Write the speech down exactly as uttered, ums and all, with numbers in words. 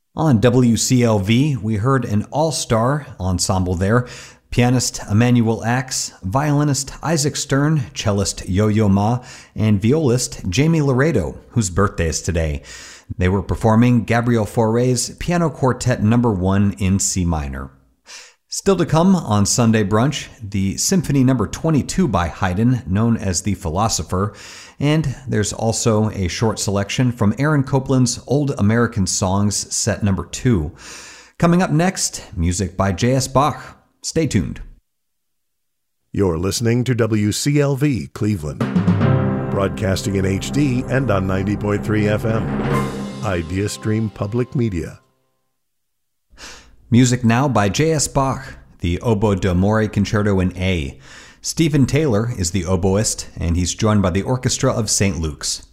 On W C L V, we heard an all-star ensemble there. Pianist Emmanuel Axe, violinist Isaac Stern, cellist Yo-Yo Ma, and violist Jamie Laredo, whose birthday is today. They were performing Gabriel Fauré's Piano Quartet number one in C minor. Still to come on Sunday Brunch, the Symphony number twenty-two by Haydn, known as The Philosopher, and there's also a short selection from Aaron Copland's Old American Songs set number two. Coming up next, music by J S Bach. Stay tuned. You're listening to W C L V Cleveland, broadcasting in H D and on ninety point three F M. Idea Stream Public Media. Music now by J S Bach, the Oboe d'Amore Concerto in A. Stephen Taylor is the oboist, and he's joined by the Orchestra of Saint Luke's.